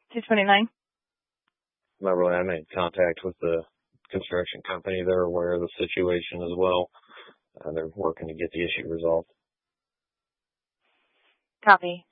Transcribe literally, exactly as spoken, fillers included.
two twenty-nine. Not really. I made contact with the construction company. They're aware of the situation as well. Uh, they're working to get the issue resolved. Copy.